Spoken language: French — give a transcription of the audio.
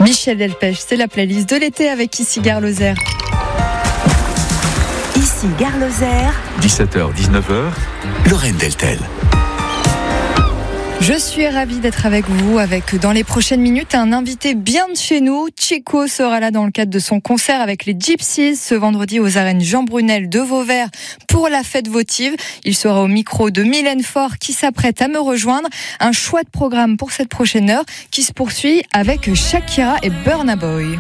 Michel Delpech, c'est la playlist de l'été avec Ici Gare Lozère. Ici Gare Lozère, 17h, 19h, Lorraine Deltel. Je suis ravie d'être avec vous, avec dans les prochaines minutes un invité bien de chez nous. Chico sera là dans le cadre de son concert avec les Gypsies ce vendredi aux arènes Jean Brunel de Vauvert pour la fête votive. Il sera au micro de Mylène Faure qui s'apprête à me rejoindre. Un chouette programme pour cette prochaine heure qui se poursuit avec Shakira et Burna Boy.